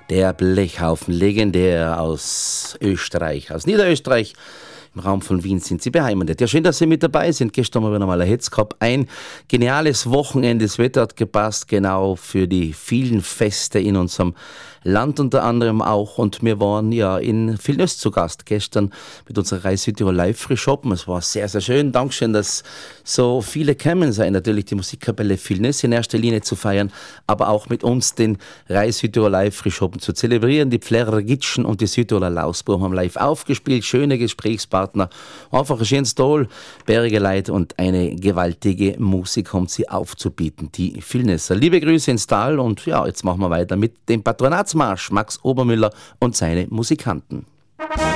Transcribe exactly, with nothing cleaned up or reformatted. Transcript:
Der Blechhaufen, legendär aus Österreich, aus Niederösterreich. Im Raum von Wien sind Sie beheimatet. Ja, schön, dass Sie mit dabei sind. Gestern haben wir noch mal ein Hetz gehabt. Ein geniales Wochenende. Das Wetter hat gepasst, genau für die vielen Feste in unserem Land unter anderem auch. Und wir waren ja in Vilnius zu Gast gestern mit unserer Reise Südtirol live frisch shoppen. Es war sehr, sehr schön. Dankeschön, dass so viele kämen sein. Natürlich die Musikkapelle Vilnius in erster Linie zu feiern, aber auch mit uns den Reise Südtirol live frisch shoppen zu zelebrieren. Die Pflärrer Gitschen und die Südtiroler Lausbuben haben live aufgespielt. Schöne Gesprächspartner. Einfach ein schönes Toll, bärige Leute und eine gewaltige Musik haben sie aufzubieten, die Vilniuser. Liebe Grüße ins Tal und ja, jetzt machen wir weiter mit dem Patronatsmarsch Max Obermüller und seine Musikanten.